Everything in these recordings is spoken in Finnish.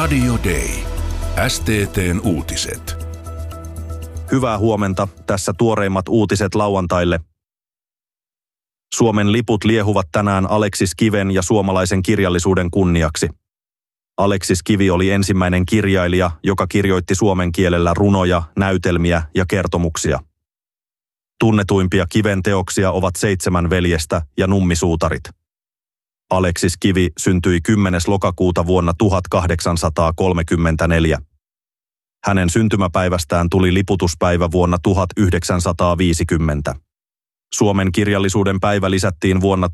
Radio Day. STT:n uutiset. Hyvää huomenta. Tässä tuoreimmat uutiset lauantaille. Suomen liput liehuvat tänään Aleksis Kiven ja suomalaisen kirjallisuuden kunniaksi. Aleksis Kivi oli ensimmäinen kirjailija, joka kirjoitti suomen kielellä runoja, näytelmiä ja kertomuksia. Tunnetuimpia Kiven teoksia ovat 7 veljestä ja Nummisuutarit. Aleksis Kivi syntyi 10. lokakuuta vuonna 1834. Hänen syntymäpäivästään tuli liputuspäivä vuonna 1950. Suomen kirjallisuuden päivä lisättiin vuonna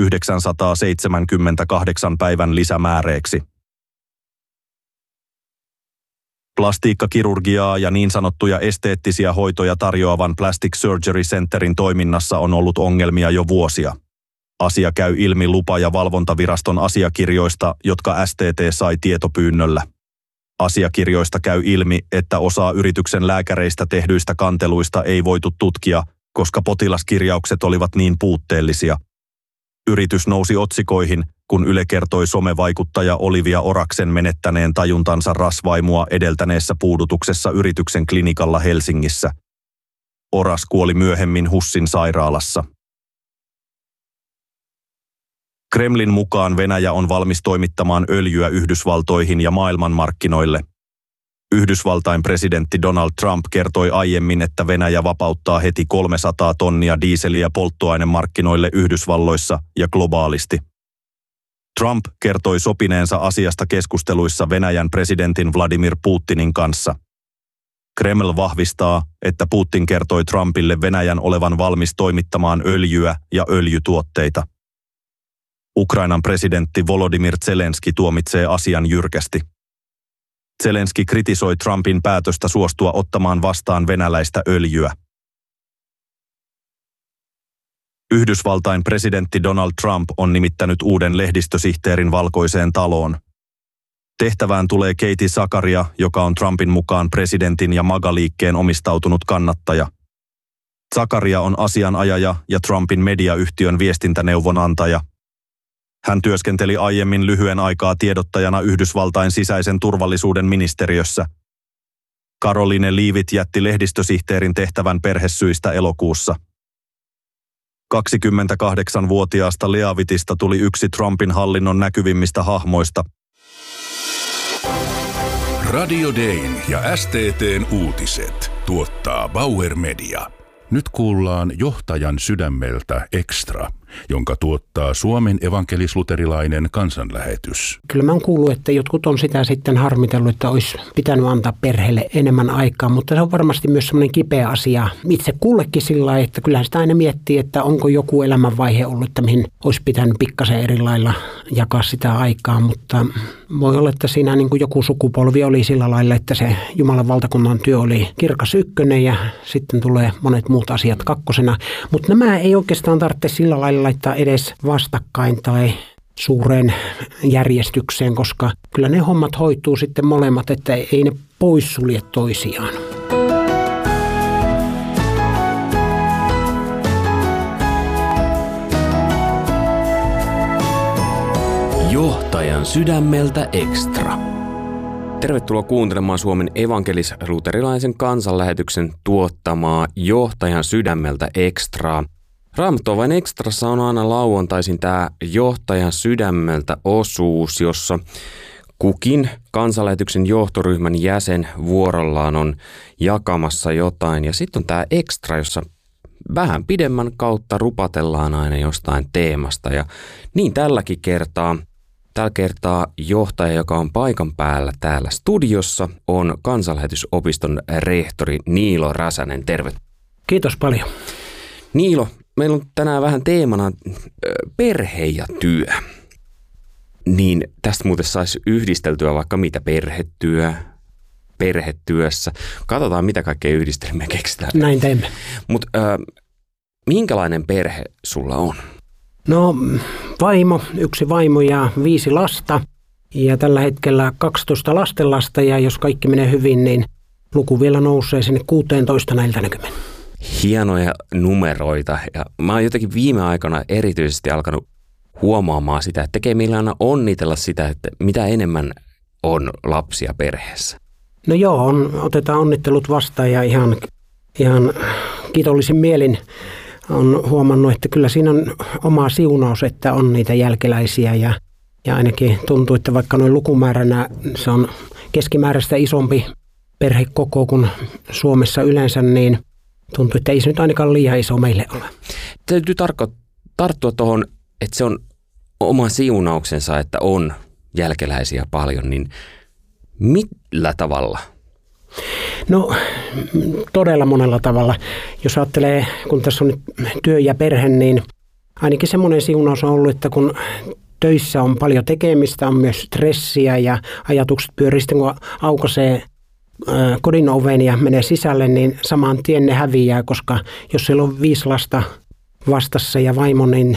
1978 päivän lisämääreeksi. Plastiikkakirurgiaa ja niin sanottuja esteettisiä hoitoja tarjoavan Plastic Surgery Centerin toiminnassa on ollut ongelmia jo vuosia. Asia käy ilmi lupa- ja valvontaviraston asiakirjoista, jotka STT sai tietopyynnöllä. Asiakirjoista käy ilmi, että osaa yrityksen lääkäreistä tehdyistä kanteluista ei voitu tutkia, koska potilaskirjaukset olivat niin puutteellisia. Yritys nousi otsikoihin, kun Yle kertoi somevaikuttaja Olivia Oraksen menettäneen tajuntansa rasvaimua edeltäneessä puudutuksessa yrityksen klinikalla Helsingissä. Oras kuoli myöhemmin HUSin sairaalassa. Kremlin mukaan Venäjä on valmis toimittamaan öljyä Yhdysvaltoihin ja maailmanmarkkinoille. Yhdysvaltain presidentti Donald Trump kertoi aiemmin, että Venäjä vapauttaa heti 300 tonnia diiseliä polttoainemarkkinoille Yhdysvalloissa ja globaalisti. Trump kertoi sopineensa asiasta keskusteluissa Venäjän presidentin Vladimir Putinin kanssa. Kreml vahvistaa, että Putin kertoi Trumpille Venäjän olevan valmis toimittamaan öljyä ja öljytuotteita. Ukrainan presidentti Volodymyr Zelenski tuomitsee asian jyrkästi. Zelenski kritisoi Trumpin päätöstä suostua ottamaan vastaan venäläistä öljyä. Yhdysvaltain presidentti Donald Trump on nimittänyt uuden lehdistösihteerin Valkoiseen taloon. Tehtävään tulee Katie Zakaria, joka on Trumpin mukaan presidentin ja MAGA-liikkeen omistautunut kannattaja. Zakaria on asianajaja ja Trumpin mediayhtiön viestintäneuvonantaja. Hän työskenteli aiemmin lyhyen aikaa tiedottajana Yhdysvaltain sisäisen turvallisuuden ministeriössä. Caroline Leavitt jätti lehdistösihteerin tehtävän perhesyistä elokuussa. 28-vuotiaasta Leavittista tuli yksi Trumpin hallinnon näkyvimmistä hahmoista. Radio Dayn ja STT:n uutiset tuottaa Bauer Media. Nyt kuullaan Johtajan sydämeltä Extra, jonka tuottaa Suomen evankelis-luterilainen kansanlähetys. Kyllä mä oon kuullut, että jotkut on sitä sitten harmitellut, että olisi pitänyt antaa perheelle enemmän aikaa, mutta se on varmasti myös semmoinen kipeä asia itse kullekin sillä lailla, että kyllähän sitä aina miettii, että onko joku elämänvaihe ollut, että mihin olisi pitänyt pikkasen eri lailla jakaa sitä aikaa, mutta voi olla, että siinä niin kuin joku sukupolvi oli sillä lailla, että se Jumalan valtakunnan työ oli kirkas ykkönen ja sitten tulee monet muut asiat kakkosena, mutta nämä ei oikeastaan tarvitse sillä lailla laittaa edes vastakkain tai suureen järjestykseen, koska kyllä ne hommat hoituu sitten molemmat, että ei ne poissulje toisiaan. Johtajan sydämeltä Extra. Tervetuloa kuuntelemaan Suomen evankelis-luterilaisen kansanlähetyksen tuottamaa Johtajan sydämeltä Extraa. Raamatuovain Extrassa on aina lauantaisin tämä Johtajan sydämeltä -osuus, jossa kukin kansanlähetyksen johtoryhmän jäsen vuorollaan on jakamassa jotain. Ja sitten on tämä Extra, jossa vähän pidemmän kautta rupatellaan aina jostain teemasta. Ja niin tälläkin kertaa. Tällä kertaa johtaja, joka on paikan päällä täällä studiossa, on kansanlähetysopiston rehtori Niilo Räsänen. Terve. Kiitos paljon. Niilo, meillä on tänään vähän teemana perhe ja työ. Niin tästä muuten saisi yhdisteltyä vaikka mitä perhetyössä. Katsotaan mitä kaikkea yhdistelmiä keksitään. Näin teemme. Mutta minkälainen perhe sulla on? No yksi vaimo ja 5 lasta ja tällä hetkellä 12 lastenlasta ja jos kaikki menee hyvin, niin luku vielä nousee sinne 16 näiltä näkymin. Hienoja numeroita ja mä oon jotenkin viime aikana erityisesti alkanut huomaamaan sitä, että tekee meillä aina onnitella sitä, että mitä enemmän on lapsia perheessä? No joo, otetaan onnittelut vastaan ja ihan kiitollisin mielin on huomannut, että kyllä siinä on oma siunaus, että on niitä jälkeläisiä ja ainakin tuntuu, että vaikka noin lukumääränä se on keskimääräistä isompi perhekoko kuin Suomessa yleensä, niin tuntuu, että ei se nyt ainakaan liian iso meille ole. Täytyy tarttua tuohon, että se on oma siunauksensa, että on jälkeläisiä paljon, niin millä tavalla? No todella monella tavalla. Jos ajattelee, kun tässä on nyt työ ja perhe, niin ainakin semmoinen siunaus on ollut, että kun töissä on paljon tekemistä, on myös stressiä ja ajatukset pyörii sitten, kun aukaisee kodin oven ja menee sisälle, niin saman tien ne häviää, koska jos siellä on 5 lasta vastassa ja vaimo, niin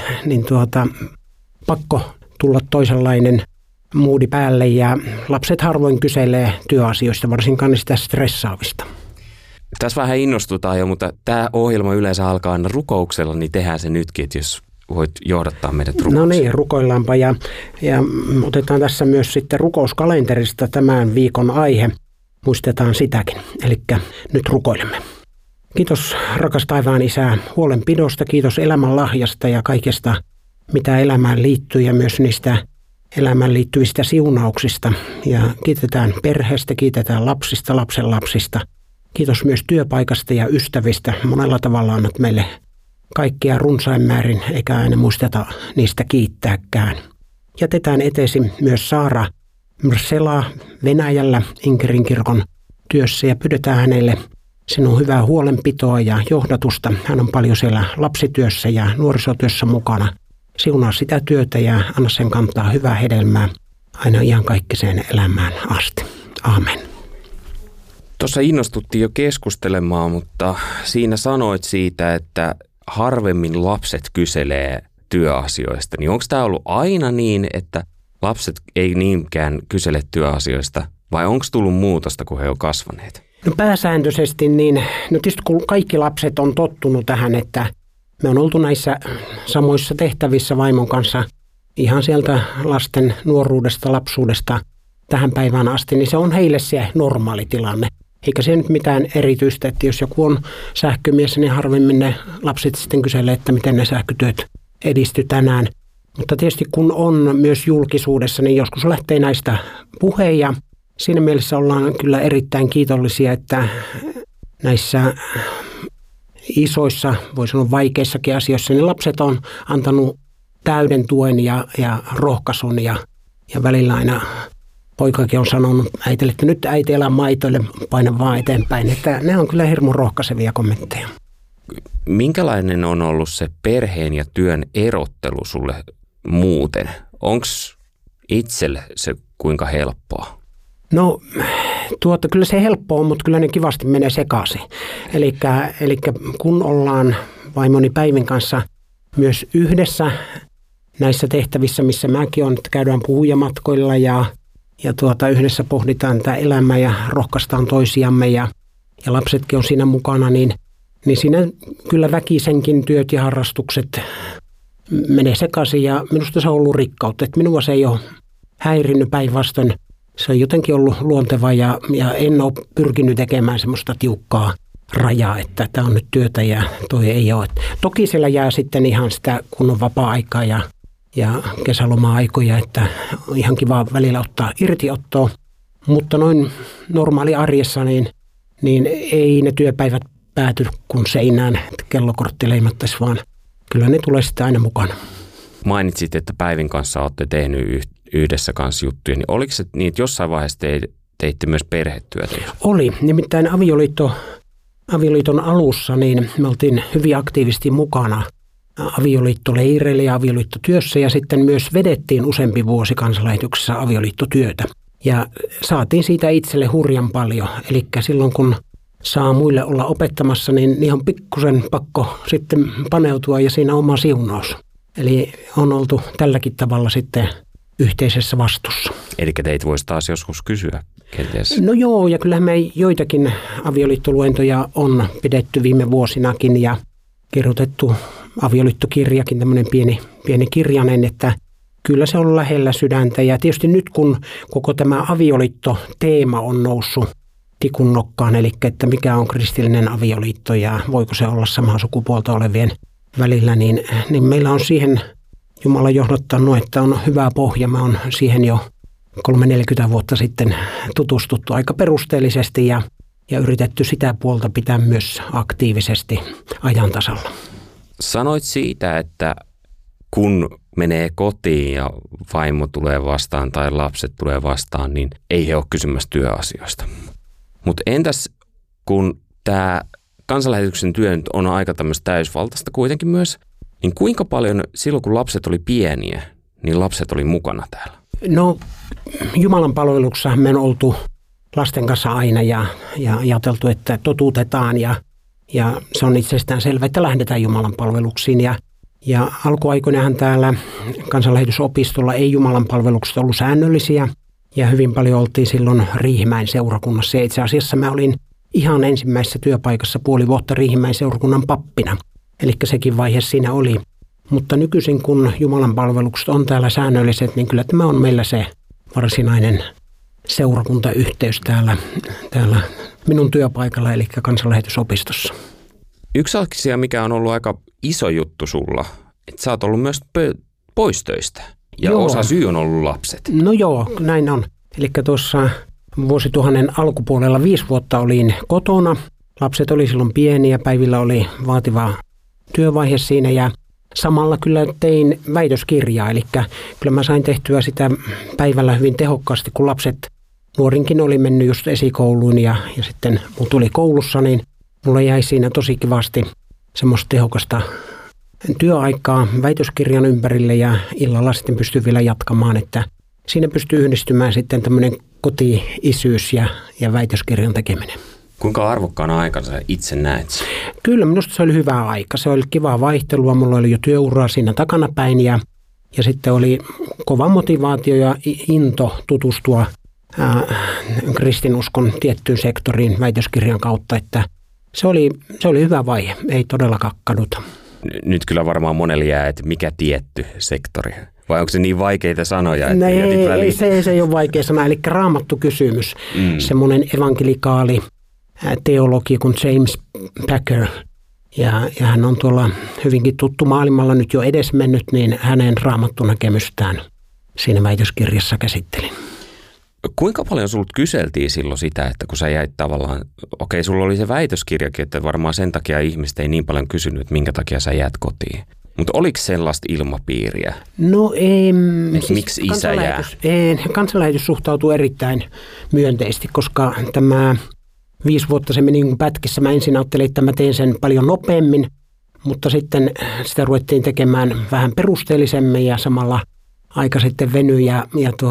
pakko tulla toisenlainen moodi päälle ja lapset harvoin kyselee työasioista, varsinkaan niistä stressaavista. Tässä vähän innostutaan jo, mutta tämä ohjelma yleensä alkaa aina rukouksella, niin tehdään se nytkin, että jos voit johdattaa meidät rukoukseen. No niin, rukoillaanpa ja otetaan tässä myös sitten rukouskalenterista tämän viikon aihe. Muistetaan sitäkin, eli nyt rukoilemme. Kiitos rakas taivaan Isä huolenpidosta, kiitos elämän lahjasta ja kaikesta, mitä elämään liittyy ja myös niistä elämään liittyvistä siunauksista. Ja kiitetään perheestä, kiitetään lapsista, lapsenlapsista. Kiitos myös työpaikasta ja ystävistä. Monella tavalla annat meille kaikkia runsain määrin, eikä aina muisteta niistä kiittääkään. Jätetään eteesi myös Saara Mrsela Venäjällä Inkerin kirkon työssä ja pyydetään hänelle sinun hyvää huolenpitoa ja johdatusta. Hän on paljon siellä lapsityössä ja nuorisotyössä mukana. Siunaa sitä työtä ja anna sen kantaa hyvää hedelmää aina iankaikkiseen elämään asti. Aamen. Tuossa innostuttiin jo keskustelemaan, mutta siinä sanoit siitä, että harvemmin lapset kyselee työasioista. Niin onko tämä ollut aina niin, että lapset ei niinkään kysele työasioista vai onko tullut muutosta, kun he ovat kasvaneet? No pääsääntöisesti niin, no tietysti kun kaikki lapset on tottunut tähän, että me on oltu näissä samoissa tehtävissä vaimon kanssa ihan sieltä lasten nuoruudesta, lapsuudesta tähän päivään asti, niin se on heille se normaali tilanne. Eikä se nyt mitään erityistä, että jos joku on sähkömies, niin harvemmin ne lapset sitten kyselee, että miten ne sähkötyöt edisty tänään. Mutta tietysti kun on myös julkisuudessa, niin joskus lähtee näistä puheen ja siinä mielessä ollaan kyllä erittäin kiitollisia, että näissä isoissa, voi sanoa vaikeissakin asioissa, niin lapset on antanut täyden tuen ja rohkaisun ja välillä aina poikakin on sanonut äitille, että nyt äiti elää maitoille, paina vaan eteenpäin. Että ne on kyllä hirmu rohkaisevia kommentteja. Minkälainen on ollut se perheen ja työn erottelu sulle muuten? Onko itselle se kuinka helppoa? No kyllä se helppoa on, mutta kyllä ne kivasti menee sekaisin. Eli kun ollaan vaimoni Päivin kanssa myös yhdessä näissä tehtävissä, missä mäkin olen, että käydään puhujamatkoilla ja yhdessä pohditaan tätä elämää ja rohkaistaan toisiamme ja lapsetkin on siinä mukana, niin siinä kyllä väkisenkin työt ja harrastukset menee sekaisin ja minusta se on ollut rikkautta. Että minua se ei ole häirinnyt, päinvastoin. Se on jotenkin ollut luonteva ja en ole pyrkinyt tekemään semmoista tiukkaa rajaa, että tämä on nyt työtä ja toi ei ole. Toki siellä jää sitten ihan sitä kunnon vapaa-aikaa ja kesäloma-aikoja, että ihan kiva välillä ottaa irtiottoa. Mutta noin normaali arjessa niin ei ne työpäivät pääty kun seinään, että kellokortti leimattaisi, vaan kyllä ne tulee sitten aina mukana. Mainitsit, että Päivin kanssa olette tehnyt yhdessä kanssa juttuja, niin oliko se niin, että jossain vaiheessa teitte myös perhetyötä? Oli, nimittäin avioliiton alussa niin me oltiin hyvin aktiivisesti mukana avioliittoleireillä ja avioliittotyössä ja sitten myös vedettiin useampi vuosi kansanlähetyksessä avioliittotyötä. Ja saatiin siitä itselle hurjan paljon, eli silloin kun saa muille olla opettamassa, niin on pikkusen pakko sitten paneutua ja siinä oma siunaus. Eli on oltu tälläkin tavalla sitten yhteisessä vastuussa. Eli teitä voisi taas joskus kysyä kenties? No joo, ja kyllähän me joitakin avioliittoluentoja on pidetty viime vuosinakin ja kirjoitettu avioliittokirjakin, tämmöinen pieni kirjanen, että kyllä se on lähellä sydäntä. Ja tietysti nyt kun koko tämä avioliitto-teema on noussut tikun nokkaan, eli että mikä on kristillinen avioliitto ja voiko se olla samaa sukupuolta olevien välillä, niin meillä on siihen Jumala johdottanut, että on hyvä pohja. Mä oon siihen jo 30-40 vuotta sitten tutustuttu aika perusteellisesti ja yritetty sitä puolta pitää myös aktiivisesti ajan tasalla. Sanoit siitä, että kun menee kotiin ja vaimo tulee vastaan tai lapset tulee vastaan, niin ei he ole kysymässä työasioista. Mutta entäs kun tämä kansanlähetyksen työ nyt on aika tämmöistä täysvaltaista kuitenkin myös, niin kuinka paljon silloin kun lapset oli pieniä, niin lapset oli mukana täällä? No Jumalan palveluksessa me on oltu lasten kanssa aina ja ajateltu, että totuutetaan ja se on itsestään selvä, että lähdetään Jumalan palveluksiin. Ja alkuaikoinahan täällä kansanlähetysopistolla ei Jumalan palvelukset ollut säännöllisiä ja hyvin paljon oltiin silloin Riihimäen seurakunnassa. Ja itse asiassa mä olin ihan ensimmäisessä työpaikassa puoli vuotta Riihimäen seurakunnan pappina, eli sekin vaihe siinä oli. Mutta nykyisin kun Jumalan palvelukset on täällä säännölliset, niin kyllä tämä on meillä se varsinainen seurakuntayhteys täällä minun työpaikalla, eli kansanlähetysopistossa. Yksi asia, mikä on ollut aika iso juttu sulla, että sä oot ollut myös pois töistä ja osa syy on ollut lapset. No joo, näin on. Eli tuossa vuosituhannen alkupuolella 5 vuotta olin kotona. Lapset oli silloin pieniä, päivillä oli vaativa työvaihe siinä ja samalla kyllä tein väitöskirjaa, eli kyllä mä sain tehtyä sitä päivällä hyvin tehokkaasti, kun lapset nuorinkin oli mennyt just esikouluun ja sitten mun tuli koulussa, niin mulla jäi siinä tosi kivasti semmoista tehokasta työaikaa väitöskirjan ympärille ja illalla sitten pystyi vielä jatkamaan, että siinä pystyy yhdistymään sitten tämmöinen koti-isyys ja väitöskirjan tekeminen. Kuinka arvokkaana aikana sä itse näet? Kyllä, minusta se oli hyvä aika. Se oli kivaa vaihtelua. Mulla oli jo työuraa siinä takanapäin ja sitten oli kova motivaatio ja into tutustua kristinuskon tiettyyn sektoriin väitöskirjan kautta, että se oli hyvä vaihe, ei todellakaan kaduta. Nyt kyllä varmaan monelle jää, että mikä tietty sektori. Vai onko se niin vaikeita sanoja? Että ei, se ei ole vaikea sana, eli raamattu kysymys. Semmoinen evankelikaali teologi kuin James Packer, ja hän on tuolla hyvinkin tuttu maailmalla nyt jo edesmennyt, niin hänen raamattunäkemystään siinä väitöskirjassa käsittelin. Kuinka paljon sulta kyseltiin silloin sitä, että kun sä jäit tavallaan, okei, sulla oli se väitöskirjakin, että varmaan sen takia ihmiset ei niin paljon kysynyt, että minkä takia sä jäät kotiin. Mutta oliko sellaista ilmapiiriä? No ei. Siis miksi isä jää? Kansanlähetys suhtautuu erittäin myönteisesti, koska tämä 5 vuotta se meni niin pätkissä. Mä ensin ajattelin, että mä teen sen paljon nopeammin, mutta sitten sitä ruvettiin tekemään vähän perusteellisemmin ja samalla aika sitten venyi. Ja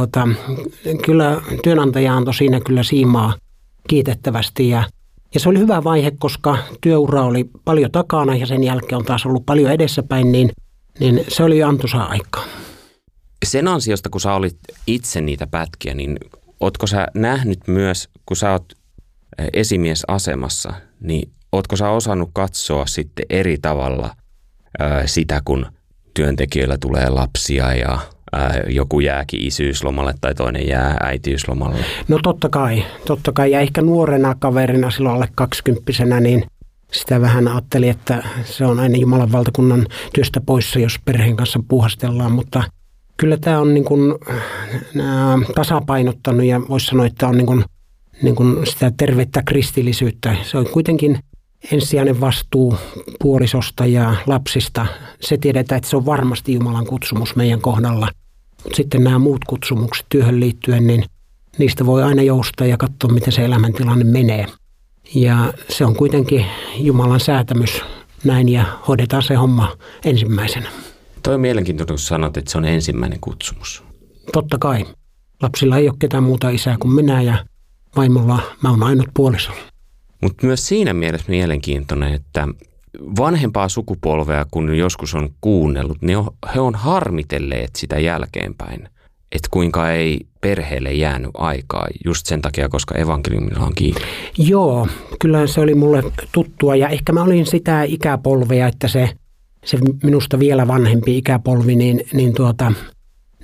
kyllä työnantaja antoi siinä kyllä siimaa kiitettävästi ja se oli hyvä vaihe, koska työura oli paljon takana ja sen jälkeen on taas ollut paljon edessäpäin, niin se oli antoisaa aikaa. Sen ansiosta, kun sä olit itse niitä pätkiä, niin ootko sä nähnyt myös, kun sä oot esimiesasemassa, niin ootko sä osannut katsoa sitten eri tavalla sitä, kun työntekijöillä tulee lapsia ja joku jääkin isyyslomalle tai toinen jää äitiyslomalle? No totta kai. Ja ehkä nuorena kaverina silloin alle 20-vuotiaana, niin sitä vähän ajattelin, että se on aina Jumalan valtakunnan työstä poissa, jos perheen kanssa puuhastellaan, mutta kyllä tämä on niin kuin tasapainottanut ja voisi sanoa, että on niin kuin sitä tervettä kristillisyyttä. Se on kuitenkin ensisijainen vastuu puolisosta ja lapsista. Se tiedetään, että se on varmasti Jumalan kutsumus meidän kohdalla. Mutta sitten nämä muut kutsumukset työhön liittyen, niin niistä voi aina joustaa ja katsoa, miten se elämäntilanne menee. Ja se on kuitenkin Jumalan säätämys näin ja hoidetaan se homma ensimmäisenä. Toi on mielenkiintoinen, kun sanot, että se on ensimmäinen kutsumus. Totta kai. Lapsilla ei ole ketään muuta isää kuin minä ja vaimolla mä oon ainut puoliso. Mutta myös siinä mielessä mielenkiintoinen, että vanhempaa sukupolvea, kun joskus on kuunnellut, niin he on harmitelleet sitä jälkeenpäin, että kuinka ei perheelle jäänyt aikaa just sen takia, koska evankeliumilla on kiinni. Joo, kyllä se oli mulle tuttua ja ehkä mä olin sitä ikäpolvea, että se minusta vielä vanhempi ikäpolvi,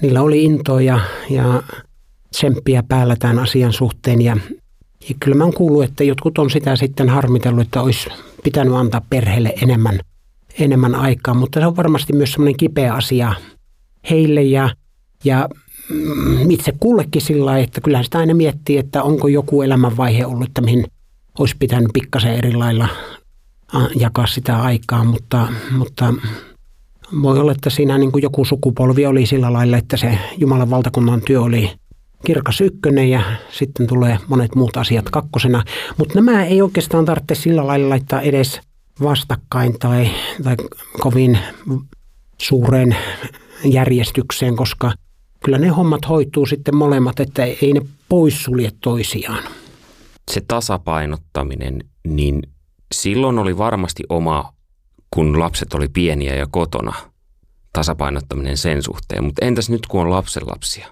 niillä oli intoa ja tsemppiä päällä tämän asian suhteen. Ja kyllä mä oon kuullut, että jotkut on sitä sitten harmitellut, että olisi pitänyt antaa perheelle enemmän aikaa. Mutta se on varmasti myös semmoinen kipeä asia heille ja itse kullekin sillä lailla, että kyllähän sitä aina miettii, että onko joku elämänvaihe ollut, että mihin olisi pitänyt pikkasen eri lailla jakaa sitä aikaa, mutta voi olla, että siinä niin kuin joku sukupolvi oli sillä lailla, että se Jumalan valtakunnan työ oli kirkas ykkönen ja sitten tulee monet muut asiat kakkosena. Mutta nämä ei oikeastaan tarvitse sillä lailla laittaa edes vastakkain tai kovin suureen järjestykseen, koska kyllä ne hommat hoituu sitten molemmat, että ei ne poissulje toisiaan. Se tasapainottaminen, niin silloin oli varmasti oma, kun lapset oli pieniä ja kotona, tasapainottaminen sen suhteen. Mutta entäs nyt, kun on lapsenlapsia?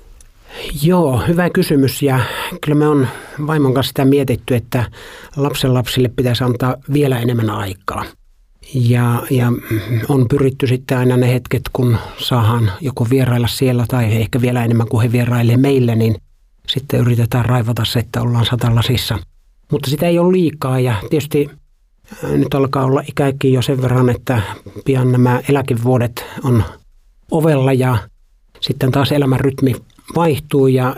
Joo, hyvä kysymys ja kyllä me on vaimon kanssa sitä mietitty, että lapsenlapsille pitäisi antaa vielä enemmän aikaa. Ja on pyritty sitten aina ne hetket, kun saadaan joko vierailla siellä tai ehkä vielä enemmän kuin he vierailee meille, niin sitten yritetään raivata se, että ollaan satalasissa. Mutta sitä ei ole liikaa ja tietysti nyt alkaa olla ikäkin jo sen verran, että pian nämä eläkevuodet on ovella ja sitten taas elämän rytmi vaihtuu ja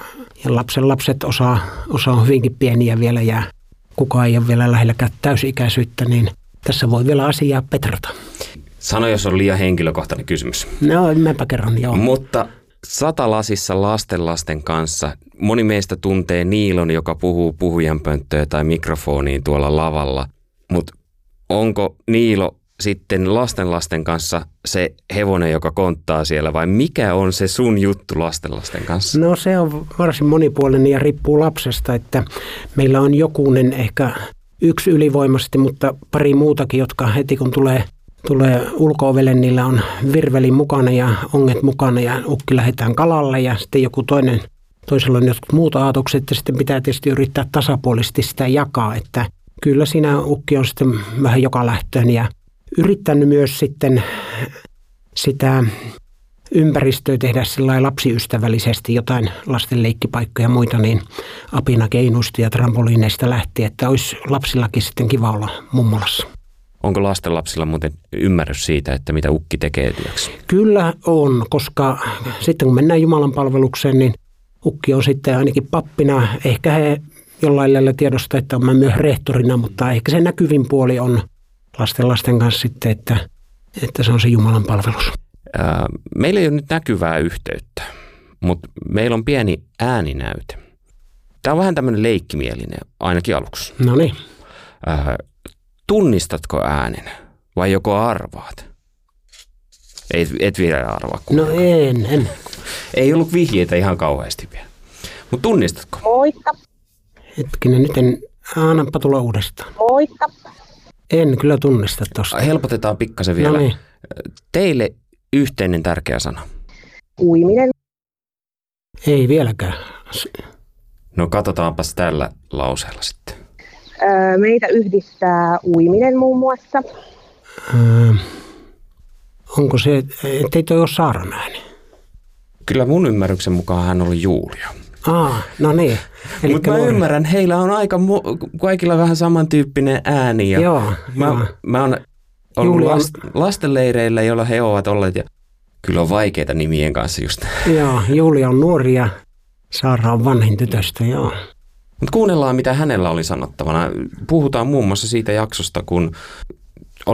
lapset osa on hyvinkin pieniä vielä ja kukaan ei ole vielä lähelläkään täysikäisyyttä, niin tässä voi vielä asiaa petrata. Sano, jos on liian henkilökohtainen kysymys. No, mäpä kerron, joo. Mutta satalasissa lasten kanssa. Moni meistä tuntee Niilon, joka puhuu puhujanpönttöä tai mikrofoniin tuolla lavalla. Mutta onko Niilo sitten lasten kanssa se hevonen, joka konttaa siellä, vai mikä on se sun juttu lasten kanssa? No se on varsin monipuolinen ja riippuu lapsesta, että meillä on jokunen ehkä yksi ylivoimaisesti, mutta pari muutakin, jotka heti kun tulee ulko-ovelle, niillä on virveli mukana ja onget mukana ja ukki lähdetään kalalle ja sitten joku toisella on jotkut muut aatokset ja sitten pitää tietysti yrittää tasapuolisesti sitä jakaa, että kyllä siinä ukki on sitten vähän joka lähtöön ja yrittänyt myös sitten sitä ympäristöä tehdä sillä lapsiystävällisesti, jotain lasten leikkipaikkoja ja muita, niin apinakeinuista ja trampoliineista lähtien, että olisi lapsillakin sitten kiva olla mummolassa. Onko lastenlapsilla muuten ymmärrys siitä, että mitä ukki tekee työksi? Kyllä on, koska sitten kun mennään Jumalan palvelukseen, niin ukki on sitten ainakin pappina. Ehkä he jollain lailla tiedostaa, että on myös rehtorina, mutta ehkä se näkyvin puoli on lasten kanssa sitten, että se on se Jumalan palvelus. Meillä ei ole nyt näkyvää yhteyttä, mutta meillä on pieni ääninäyte. Tämä on vähän tämmöinen leikkimielinen, ainakin aluksi. No niin. Tunnistatko äänen vai joko arvaat? Et vielä arvaa. No en. Ei ollut vihjeitä ihan kauheasti vielä. Mutta tunnistatko? Moikka. Hetkinen, nyt annapa tulla uudestaan. Moikka. En kyllä tunnista tuosta. Helpotetaan pikkasen vielä. No niin. Teille yhteinen tärkeä sana. Uiminen. Ei vieläkään. No katsotaanpas tällä lauseella sitten. Meitä yhdistää uiminen muun muassa. Onko se, ettei toi ole Saaran ääni? Kyllä mun ymmärryksen mukaan hän oli Julia. No niin. Mutta mä ymmärrän, heillä on aika kaikilla vähän samantyyppinen ääni. Ja joo. Mä oon ollut lastenleireillä, joilla he ovat olleet ja kyllä on vaikeita nimien kanssa just. Joo, Julia on nuori ja Saara on vanhin tytöstä, joo. Mutta kuunnellaan, mitä hänellä oli sanottavana. Puhutaan muun muassa siitä jaksosta, kun